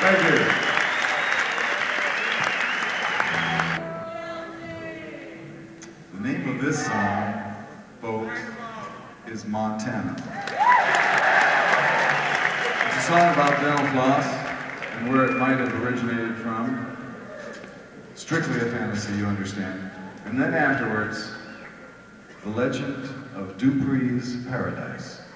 Thank you. The name of this song, folks, is Montana. It's a song about dental floss and where it might have originated from. Strictly a fantasy, you understand. And then afterwards, the legend of Dupree's Paradise.